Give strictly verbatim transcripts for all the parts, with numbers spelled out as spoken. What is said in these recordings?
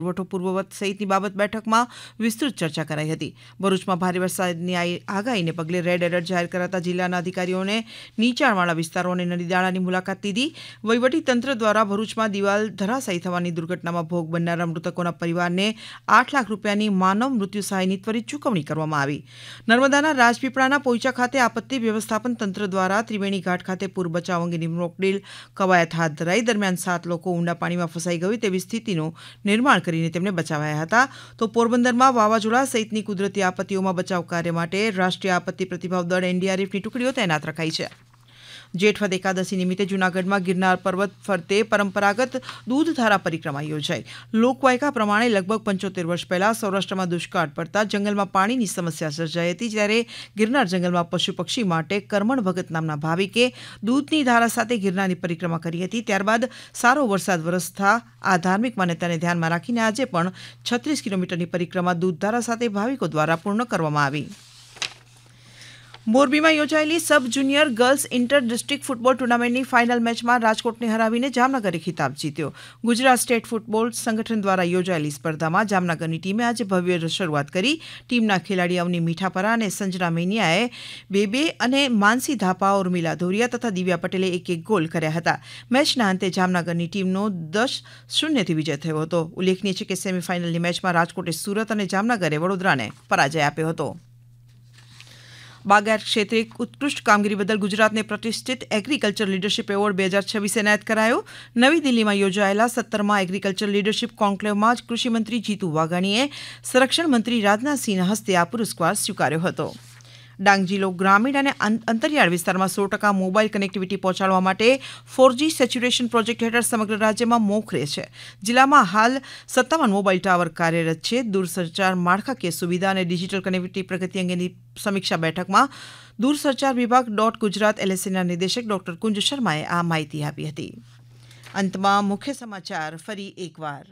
પુરવઠો પૂર્વવત સહિતની બાબત બેઠકમાં વિસ્તૃત ચર્ચા કરાઈ હતી. ભરૂચમાં ભારે વરસાદની આગાહીને પગલે રેડ એલર્ટ જાહેર કરાતા જિલ્લાના અધિકારીઓને નીચાણવાળા વિસ્તારો અને નદીદાળાની મુલાકાત લીધી. વહીવટીતંત્ર દ્વારા ભરૂચમાં દિવાલ ધરાશાયી થવાની દુર્ઘટનામાં ભોગ બનનારા મૃતકોના પરિવારને આઠ લાખ રૂપિયાની માનવ મૃત્યુ સહાયની ત્વરિત ચૂકવણી કરવામાં આવી. નર્મદાના રાજપીપળાના પોઈચા ખાતે આપત્તિ વ્યવસ્થાપન તંત્ર દ્વારા ત્રિવેણી ઘાટ ખાતે પૂર બચાવ અંગેની મોકડ્રીલ કવાયત હાથ ધરાઈ. દરમિયાન સાત લોકો ઊંડા પાણીમાં ફસાઈ ગયું તેવી સ્થિતિનું નિર્માણ કરીને તેમને બચાવાયા હતા. તો પોરબંદરમાં વાવાઝોડા સહિતની કુદરતી આપત્તિઓમાં બચાવ કાર્ય માટે રાષ્ટ્રીય આપત્તિ પ્રતિભાવ દળ એનડીઆરએફની ટુકડીઓ તૈનાત રખાઈ છે. જેઠવદ એકાદશી નિમિત્તે જૂનાગઢમાં ગિરનાર પર્વત ફરતે પરંપરાગત દૂધધારા પરિક્રમા યોજાઈ. લોકવાયકા પ્રમાણે લગભગ પંચોતેર વર્ષ પહેલા સૌરાષ્ટ્રમાં દુષ્કાળ પડતા જંગલમાં પાણીની સમસ્યા સર્જાઈ હતી. જ્યારે ગિરનાર જંગલમાં પશુ પક્ષી માટે કરમણ ભગત નામના ભાવિકે દૂધની ધારા સાથે ગિરનારની પરિક્રમા કરી હતી. ત્યારબાદ સારો વરસાદ વરસતા આ ધાર્મિક માન્યતાને ધ્યાનમાં રાખીને આજે પણ છત્રીસ કિલોમીટરની પરિક્રમા દૂધધારા સાથે ભાવિકો દ્વારા પૂર્ણ કરવામાં આવી. મોરબીમાં યોજાયેલી sub junior girls inter district football ટુર્નામેન્ટની final મેચમાં રાજકોટને હરાવીને જામનગરે ખિતાબ જીત્યો. ગુજરાત સ્ટેટ ફૂટબોલ સંગઠન દ્વારા યોજાયેલી સ્પર્ધામાં જામનગરની ટીમે આજે ભવ્ય શરૂઆત કરી. ટીમના ખેલાડી અવની મીઠાપરા અને સંજના મેનિયાએ બે બે અને માનસી થાપા, ઉર્મિલા ધોરિયા તથા દિવ્યા પટેલે એક એક ગોલ કર્યા હતા. મેચના અંતે જામનગરની ટીમનો દસ શૂન્યથી વિજય થયો હતો. ઉલ્લેખનીય છે કે સેમીફાઇનલની મેચમાં રાજકોટે સુરત અને જામનગરે વડોદરાને પરાજય આપ્યો હતો. બાગાયત ક્ષેત્રે ઉત્કૃષ્ટ કામગીરી બદલ ગુજરાતને પ્રતિષ્ઠિત એગ્રીકલ્ચર લીડરશીપ એવોર્ડ બે હજાર છવ્વીસ એનાયત કરાયો. નવી દિલ્હીમાં યોજાયેલા સત્તરમાં એગ્રીકલ્ચર લીડરશીપ કોન્ક્લેવમાં કૃષિમંત્રી જીતુ વાઘાણીએ સંરક્ષણ મંત્રી રાજનાથસિંહના હસ્તે આ પુરસ્કાર સ્વીકાર્યો હતો. ડાંગ જિલ્લો ગ્રામીણ અને અંતરિયાળ વિસ્તારમાં સો ટકા મોબાઈલ કનેક્ટિવિટી પહોંચાડવા માટે ફોરજી સેચ્યુરેશન પ્રોજેક્ટ હેઠળ સમગ્ર રાજ્યમાં મોખરે છે. જિલ્લામાં હાલ સત્તાવન મોબાઈલ ટાવર કાર્યરત છે. દૂરસંચાર માળખાકીય સુવિધા અને ડિજિટલ કનેક્ટિવિટી પ્રગતિ અંગેની સમીક્ષા બેઠકમાં દૂરસંચાર વિભાગ ડોટ ગુજરાત એલએસીના નિદેશક ડોક્ટર કુંજ શર્માએ આ માહિતી આપી હતી. અંતમાં મુખ્ય સમાચાર ફરી એકવાર.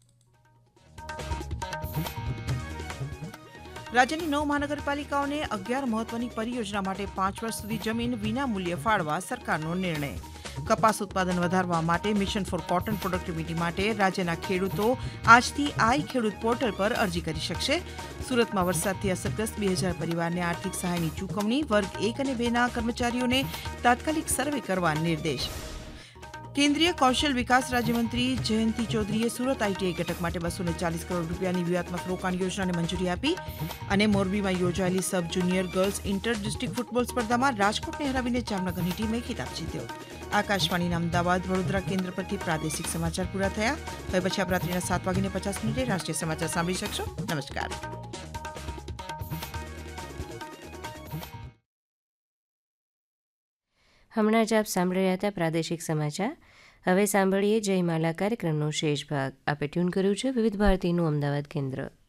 રાજ્યની નવ મહાનગરપાલિકાઓને અગિયાર મહત્વની પરિયોજના માટે પાંચ વર્ષ સુધી જમીન વિના મૂલ્યે ફાળવા સરકારનો નિર્ણય. કપાસ ઉત્પાદન વધારવા માટે મિશન ફોર કોટન પ્રોડક્ટિવિટી માટે રાજ્યના ખેડૂતો આજથી આઈ ખેડૂત પોર્ટલ પર અરજી કરી શકશે. સુરતમાં વરસાદથી અસરગ્રસ્ત બે હજાર પરિવારને આર્થિક સહાયની ચૂકવણી. વર્ગ એક અને બેના કર્મચારીઓને તાત્કાલિક સર્વે કરવા નિર્દેશ. કેન્દ્રીય કૌશલ વિકાસ રાજ્યમંત્રી જયંતિ ચૌધરીએ સુરત આઈટીઆઈ ઘટક માટે બસો ચાલીસ કરોડ રૂપિયાની વ્યૂહાત્મક રોકાણ યોજનાને મંજૂરી આપી. અને મોરબીમાં યોજાયેલી sub junior girls inter district football સ્પર્ધામાં રાજકોટને હરાવીને જામનગરની ટીમે ખિતાબ જીત્યો. આકાશવાણીના અમદાવાદ વડોદરા કેન્દ્ર પરથી પ્રાદેશિક સમાચાર પૂરા થયા. હવે પછી આપ રાત્રિના સાત વાગીને પચાસ મિનિટે રાષ્ટ્રીય સમાચાર સાંભળી શકશો. નમસ્કાર. હમણાં જ આપ સાંભળી રહ્યા હતા પ્રાદેશિક સમાચાર. હવે સાંભળીએ જયમાલા કાર્યક્રમનો શેષ ભાગ. આપે ટ્યુન કર્યું છે વિવિધ ભારતીનું અમદાવાદ કેન્દ્ર.